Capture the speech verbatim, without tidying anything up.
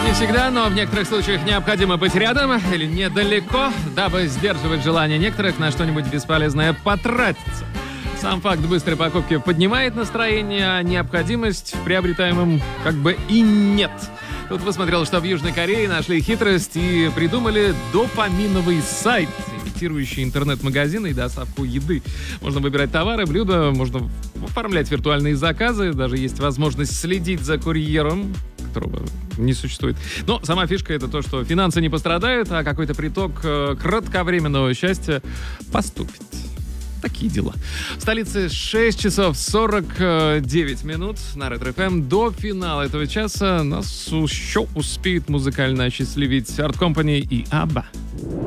Не всегда, но в некоторых случаях необходимо быть рядом или недалеко, дабы сдерживать желание некоторых на что-нибудь бесполезное потратиться. Сам факт быстрой покупки поднимает настроение, а необходимость в приобретаемом как бы и нет. Тут посмотрел, что в Южной Корее нашли хитрость и придумали допаминовый сайт, имитирующий интернет-магазины и доставку еды. Можно выбирать товары, блюда, можно оформлять виртуальные заказы, даже есть возможность следить за курьером, которого не существует. Но сама фишка — это то, что финансы не пострадают, а какой-то приток э, кратковременного счастья поступит. Такие дела. В столице шесть часов сорок девять минут на Ретро-эф эм. До финала этого часа нас еще успеет музыкально осчастливить Art Company и Абба.